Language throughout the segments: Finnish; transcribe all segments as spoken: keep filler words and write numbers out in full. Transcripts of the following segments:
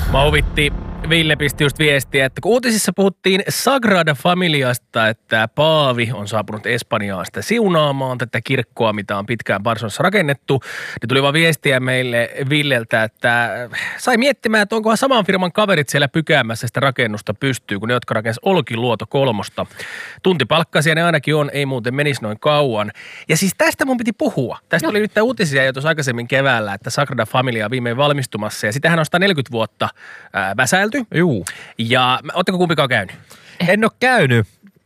Mä huvitti, Ville pisti just viestiä, että kun uutisissa puhuttiin Sagrada Familiasta, että Paavi on saapunut Espanjaan sitä siunaamaan tätä kirkkoa, mitä on pitkään Barcelonassa rakennettu, niin tuli vaan viestiä meille Villeltä, että sai miettimään, että onkohan saman firman kaverit siellä pykäämässä sitä rakennusta pystyy, kun ne, jotka rakensi Olkiluoto kolmosta. Tuntipalkkaisia ne ainakin on, ei muuten menisi noin kauan. Ja siis tästä mun piti puhua. Tästä no. oli nyt uutisia jo tuossa aikaisemmin keväällä, että Sagrada Familia on viimein valmistumassa ja sitähän on sata neljäkymmentä vuotta ää, väsäilty. Juu. Ja ootteko kumpikaan käynyt? En ole käynyt.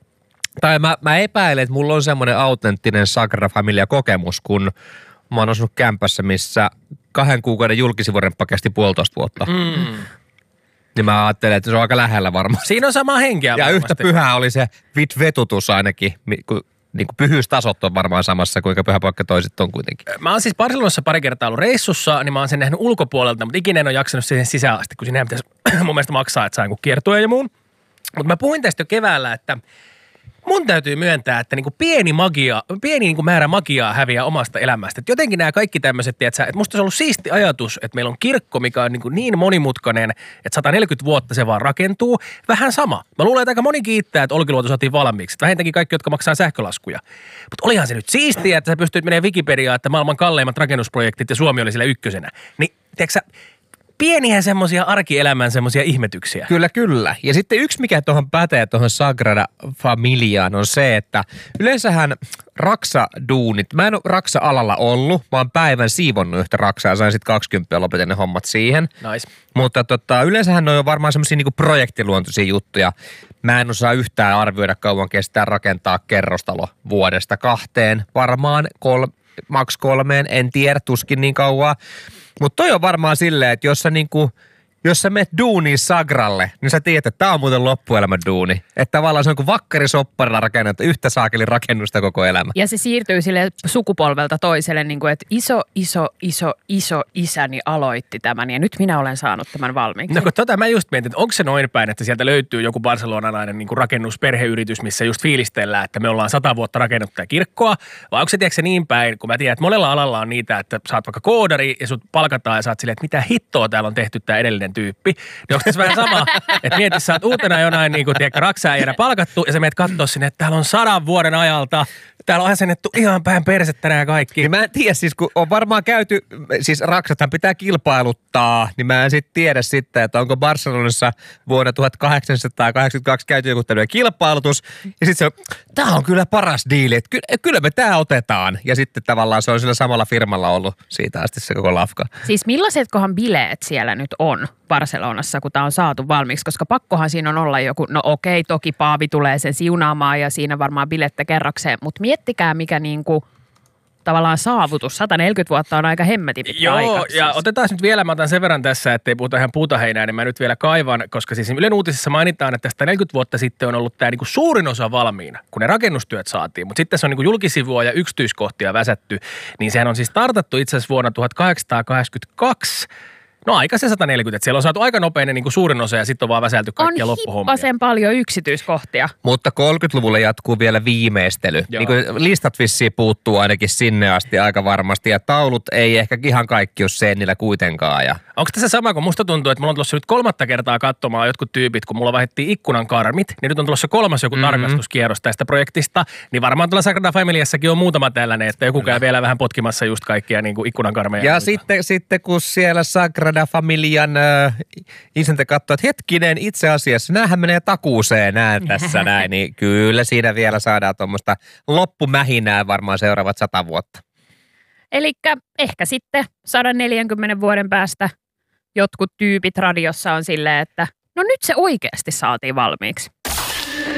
Tai mä, mä epäilen, että mulla on semmoinen autenttinen Sagrada Familia-kokemus, kun mä oon asunut kämpässä, missä kahden kuukauden julkisivuoremppa kesti puolitoista vuotta. Mm. Niin mä ajattelen, että se on aika lähellä varmaan. Siinä on sama henkeä ja varmasti. Yhtä pyhää oli se vit-vetutus ainakin, kun niin kuin pyhyystasot on varmaan samassa, kuinka pyhäpaikka toiset on kuitenkin. Mä oon siis Barcelonassa pari kertaa ollut reissussa, niin mä oon sen nähnyt ulkopuolelta, mutta ikinä en ole jaksanut siihen sisään asti, kun sinnehän pitäisi mun mielestä maksaa, että saa joku kiertueen ja muun. Mutta mä puhuin tästä jo keväällä, että mun täytyy myöntää, että niinku pieni magia, pieni niinku määrä magiaa häviää omasta elämästä. Et jotenkin nämä kaikki tämmöiset, että musta se on ollut siisti ajatus, että meillä on kirkko, mikä on niinku niin monimutkainen, että sata neljäkymmentä vuotta se vaan rakentuu. Vähän sama. Mä luulen, että aika moni kiittää, että Olkiluoto saatiin valmiiksi. Vähintäänkin kaikki, jotka maksaa sähkölaskuja. Mutta olihan se nyt siistiä, että sä pystyt menemään Wikipediaan, että maailman kalleimmat rakennusprojektit ja Suomi oli siellä ykkösenä. Niin, tiedätkö sä, pieniä semmoisia arkielämän semmoisia ihmetyksiä. Kyllä, kyllä. Ja sitten yksi, mikä tuohon pätee tuohon Sagrada Familiaan on se, että yleensähän raksaduunit, mä en ole raksa-alalla ollut, mä oon päivän siivonnut yhtä raksaa ja sain sitten kaksikymmentä ja lopetin ne hommat siihen. Nice. Mutta tota, yleensähän ne on varmaan semmoisia niinku projektiluontoisia juttuja. Mä en osaa yhtään arvioida, kauan kestää rakentaa kerrostalo vuodesta kahteen, varmaan kol, maks kolmeen, en tiedä, tuskin niin kauan. Mutta toi on varmaan silleen, että jos sä, niinku, jos sä menet duuniin Sagralle, niin sä tiedät, että tää on muuten loppuelämän duuni. Että tavallaan se on kuin vakkarisopparilla rakennettu yhtä saakelin rakennusta koko elämä. Ja se siirtyy sille sukupolvelta toiselle, niin kuin, että iso, iso, iso, iso isäni aloitti tämän ja nyt minä olen saanut tämän valmiiksi. No kun tota mä just mietin, että onko se noin päin, että sieltä löytyy joku barcelonalainen niin kuin rakennusperheyritys, missä just fiilistellään, että me ollaan sata vuotta rakennuttu tätä kirkkoa, vai onko se tiedätkö se niin päin, kun mä tiedän, että monella alalla on niitä, että sä oot vaikka koodari ja sut palkataan ja sä oot silleen, että mitä hittoa täällä on tehty tää edellinen tyyppi. Niin onko tässä vähän sama, että mietit, sä oot uutena jonain niin kuin tiedätkö raksaajana palkattu ja sä menet kattoo sinne, että täällä on sadan vuoden ajalta, täällä on asennettu ihan päin persettä nämä kaikki. Niin mä en tiedä, siis kun on varmaan käyty, siis raksathan pitää kilpailuttaa, niin mä en sitten tiedä sitten, että onko Barcelonassa vuonna tuhatkahdeksansataakahdeksankymmentäkaksi käyty joku tämmöinen kilpailutus, ja sitten se on, tää on kyllä paras diili, että kyllä, kyllä me tää otetaan, ja sitten tavallaan se on sillä samalla firmalla ollut siitä asti se koko lafka. Siis millaisetkohan bileet siellä nyt on Barcelonassa, kun tämä on saatu valmiiksi, koska pakkohan siinä on olla joku, no okei, toki Paavi tulee sen siunaamaan ja siinä varmaan bilettä kerrakseen, mutta miettikää mikä niinku tavallaan saavutus. sata neljäkymmentä vuotta on aika hemmetin pitkä Joo, aika. ja siis. otetaan nyt vielä, mä otan sen verran tässä, ettei puhuta ihan puutaheinää, niin mä nyt vielä kaivan, koska siis Ylen uutisissa mainitaan, että tästä neljäkymmentä vuotta sitten on ollut tämä niinku suurin osa valmiina, kun ne rakennustyöt saatiin, mutta sitten se on niinku julkisivua ja yksityiskohtia väsätty, niin sehän on siis startattu itse asiassa vuonna tuhatkahdeksansataakahdeksankymmentäkaksi. No aika se sata neljäkymmentä, että siellä on saatu aika nopeinen niin kuin suurin osa ja sitten on vaan väsälty kaikkia loppuhommia. On hippasen paljon yksityiskohtia. Mutta kolmekymmentäluvulla jatkuu vielä viimeistely. Niin kuin listat vissiin puuttuu ainakin sinne asti aika varmasti ja taulut ei ehkä ihan kaikki ole seinillä kuitenkaan. Ja onko tässä sama, kun musta tuntuu, että mulla on tulossa nyt kolmatta kertaa katsomaan jotkut tyypit, kun mulla vaihdettiin ikkunan karmit, niin nyt on tulossa kolmas joku mm-hmm. tarkastuskierros tästä projektista, niin varmaan tuolla Sagrada Familiassakin on muutama tällainen, että joku käy vielä vähän potkimassa just kaikkia niin kuin ikkunan karmeja. Ja sitten, sitten kun siellä Sagrada Familian äh, isäntä katsoo, että hetkinen, itse asiassa näähän menee takuuseen näin tässä näin, niin kyllä siinä vielä saadaan tuommoista loppumähinää varmaan seuraavat sata vuotta. Elikkä ehkä sitten sata neljäkymmentä vuoden päästä jotkut tyypit radiossa on silleen, että no nyt se oikeasti saatiin valmiiksi.